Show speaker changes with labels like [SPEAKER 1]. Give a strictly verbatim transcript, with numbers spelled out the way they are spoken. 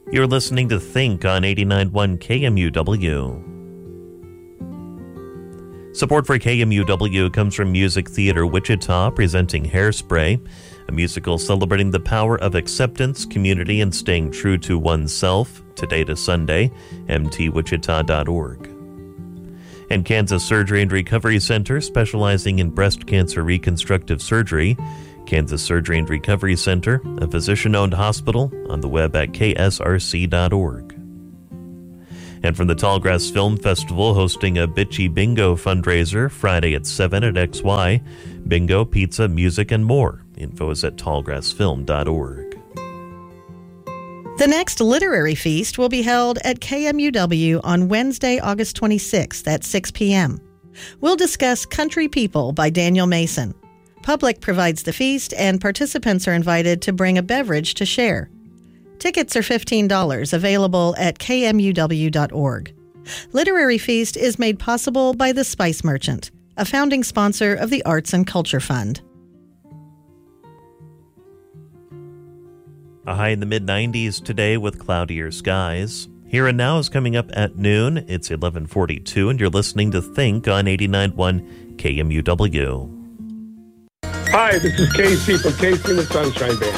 [SPEAKER 1] You're listening to Think on eighty-nine point one K M U W. Support for K M U W comes from Music Theater Wichita, presenting Hairspray, a musical celebrating the power of acceptance, community, and staying true to oneself, today to Sunday, m t wichita dot org. And Kansas Surgery and Recovery Center, specializing in breast cancer reconstructive surgery. Kansas Surgery and Recovery Center, a physician-owned hospital, on the web at k s r c dot org. And from the Tallgrass Film Festival, hosting a Bitchy Bingo fundraiser Friday at seven at X Y. Bingo, pizza, music, and more. Info is at tallgrass film dot org.
[SPEAKER 2] The next literary feast will be held at K M U W on Wednesday, August twenty-sixth at six p.m. We'll discuss Country People by Daniel Mason. Public provides the feast, and participants are invited to bring a beverage to share. Tickets are fifteen dollars, available at k m u w dot org. Literary Feast is made possible by The Spice Merchant, a founding sponsor of the Arts and Culture Fund.
[SPEAKER 1] A high in the mid nineties today with cloudier skies. Here and Now is coming up at noon. It's eleven forty-two, and you're listening to Think on eighty-nine point one K M U W.
[SPEAKER 3] Hi, this is Casey from Casey and the Sunshine Band.